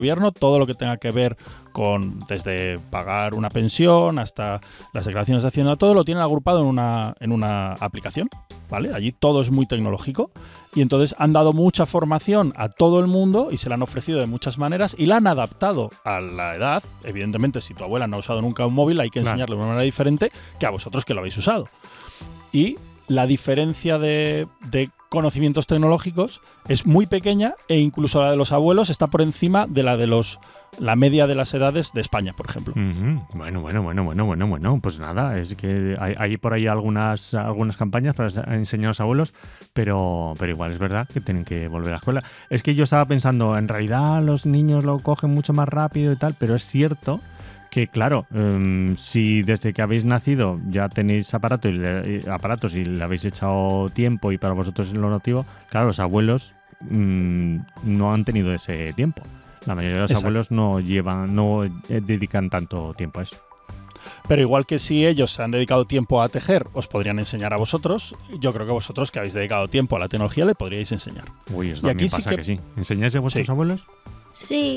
gobierno, todo lo que tenga que ver con desde pagar una pensión hasta las declaraciones de Hacienda, todo lo tienen agrupado en una aplicación, ¿vale? Allí todo es muy tecnológico y entonces han dado mucha formación a todo el mundo y se la han ofrecido de muchas maneras y la han adaptado a la edad. Evidentemente, si tu abuela no ha usado nunca un móvil, hay que enseñarle de una manera diferente que a vosotros que lo habéis usado. Y la diferencia de conocimientos tecnológicos es muy pequeña e incluso la de los abuelos está por encima de la media de las edades de España, por ejemplo. Bueno. Pues nada, es que hay por ahí algunas campañas para enseñar a los abuelos, pero igual es verdad que tienen que volver a la escuela. Es que yo estaba pensando, en realidad los niños lo cogen mucho más rápido y tal, pero es cierto que, claro, si desde que habéis nacido ya tenéis aparatos y le habéis echado tiempo y para vosotros es lo nativo, claro, los abuelos no han tenido ese tiempo. La mayoría de los abuelos no dedican tanto tiempo a eso. Pero igual que si ellos se han dedicado tiempo a tejer, os podrían enseñar a vosotros. Yo creo que vosotros que habéis dedicado tiempo a la tecnología le podríais enseñar. Uy, eso también pasa que sí. ¿Enseñáis a vuestros abuelos? Sí.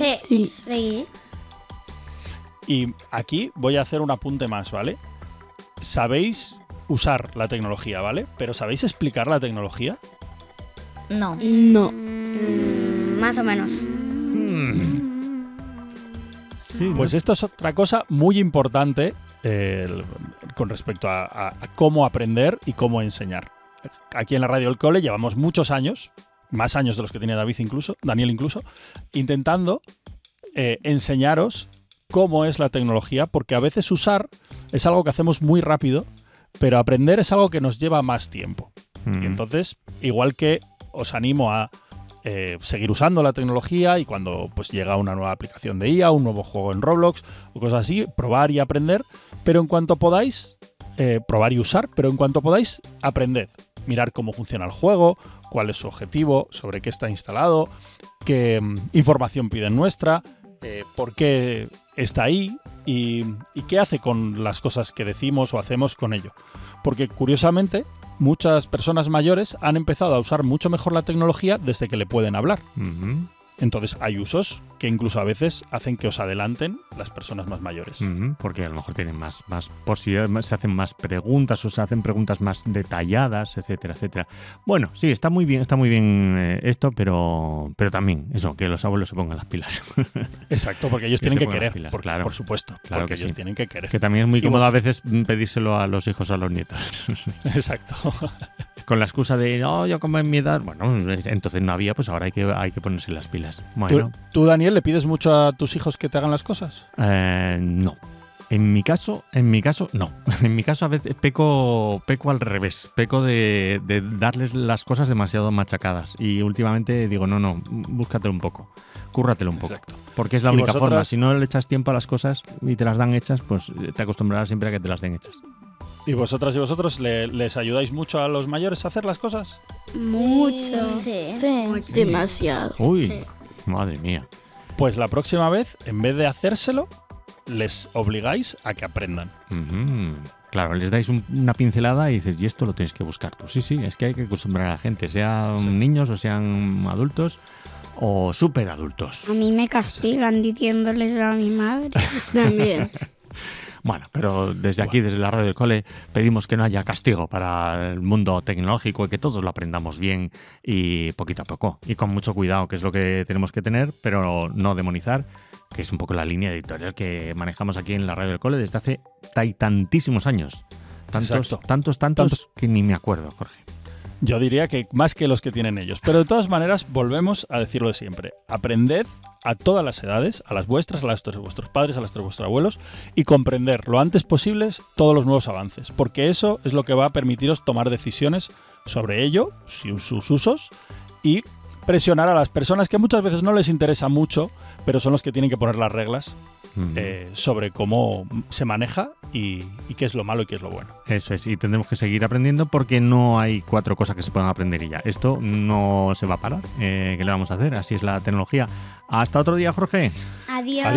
Y aquí voy a hacer un apunte más, ¿vale? Sabéis usar la tecnología, ¿vale? Pero ¿sabéis explicar la tecnología? No. Más o menos. Sí, Pues esto es otra cosa muy importante con respecto a cómo aprender y cómo enseñar. Aquí en la Radio del Cole llevamos muchos años, más años de los que tiene Daniel incluso, intentando enseñaros cómo es la tecnología, porque a veces usar es algo que hacemos muy rápido, pero aprender es algo que nos lleva más tiempo. Y entonces, igual que os animo a seguir usando la tecnología y cuando pues llega una nueva aplicación de IA, un nuevo juego en Roblox o cosas así, probar y aprender, pero en cuanto podáis, probar y usar, pero en cuanto podáis, aprended. Mirar cómo funciona el juego, cuál es su objetivo, sobre qué está instalado, qué información piden nuestra, por qué está ahí y qué hace con las cosas que decimos o hacemos con ello. Porque curiosamente, muchas personas mayores han empezado a usar mucho mejor la tecnología desde que le pueden hablar. Entonces hay usos que incluso a veces hacen que os adelanten las personas más mayores. Porque a lo mejor tienen más posibilidades, se hacen más preguntas o se hacen preguntas más detalladas, etcétera, etcétera. Bueno, sí, está muy bien esto, pero también eso, que los abuelos se pongan las pilas. Exacto, porque ellos tienen que querer, por supuesto, claro porque que ellos sí. tienen que querer. Que también es muy cómodo a veces pedírselo a los hijos o a los nietos. Exacto. Con la excusa de, no, yo como en mi edad, bueno, entonces no había, pues ahora hay que ponerse las pilas. Bueno. ¿Tú, Daniel, le pides mucho a tus hijos que te hagan las cosas? No. En mi caso, no. En mi caso a veces peco al revés. Peco de darles las cosas demasiado machacadas. Y últimamente digo, no, búscatelo un poco. Cúrratelo un poco. Exacto. Porque es la única forma. Si no le echas tiempo a las cosas y te las dan hechas, pues te acostumbrarás siempre a que te las den hechas. ¿Y vosotras y vosotros les ayudáis mucho a los mayores a hacer las cosas? Mucho. Sí. Demasiado. Uy, Sí. madre mía. Pues la próxima vez, en vez de hacérselo, les obligáis a que aprendan. Claro, les dais una pincelada y dices, y esto lo tienes que buscar tú. Sí, es que hay que acostumbrar a la gente, sean niños o sean adultos o súper adultos. A mí me castigan diciéndoles a mi madre también. Bueno, pero desde aquí, desde la Radio del Cole, pedimos que no haya castigo para el mundo tecnológico y que todos lo aprendamos bien y poquito a poco. Y con mucho cuidado, que es lo que tenemos que tener, pero no demonizar, que es un poco la línea editorial que manejamos aquí en la Radio del Cole desde hace tantísimos años. Tantos que ni me acuerdo, Jorge. Yo diría que más que los que tienen ellos. Pero de todas maneras, volvemos a decirlo de siempre. Aprended a todas las edades, a las vuestras, a las de vuestros padres, a las de vuestros abuelos, y comprender lo antes posible todos los nuevos avances. Porque eso es lo que va a permitiros tomar decisiones sobre ello, sus usos, y presionar a las personas que muchas veces no les interesa mucho, pero son los que tienen que poner las reglas sobre cómo se maneja y qué es lo malo y qué es lo bueno. Eso es, y tendremos que seguir aprendiendo porque no hay 4 cosas que se puedan aprender y ya. Esto no se va a parar. ¿Qué le vamos a hacer? Así es la tecnología. Hasta otro día, Jorge. Adiós.